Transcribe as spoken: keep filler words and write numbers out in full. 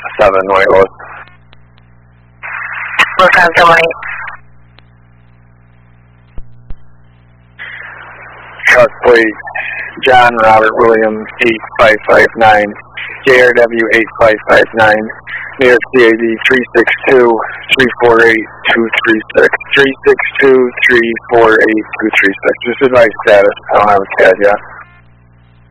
seven, White Horse. Wisconsin one eight. Truck plate, John Robert William eight five five nine, J R W eight five five nine, New York C A D three six two, three four eight, two three six, three six two, three four eight, two three six. This is my status. I don't have a C A D yet.